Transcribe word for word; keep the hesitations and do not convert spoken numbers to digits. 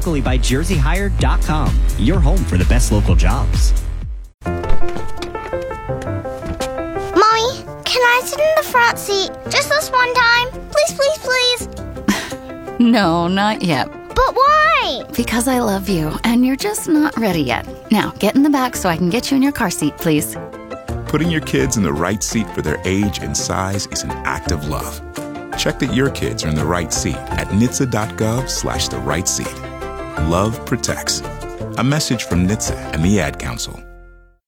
locally by jersey hire dot com. Your home for the best local jobs. Mommy, can I sit in the front seat just this one time? Please, please, please. No, not yet. But why? Because I love you, and you're just not ready yet. Now, get in the back so I can get you in your car seat, please. Putting your kids in the right seat for their age and size is an act of love. Check that your kids are in the right seat at N H T S A dot gov slash the right seat. Love protects. A message from N H T S A and the Ad Council.